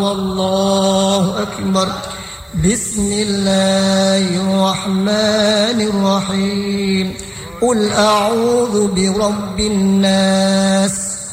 الله أكبر. بسم الله الرحمن الرحيم. قل أعوذ برب الناس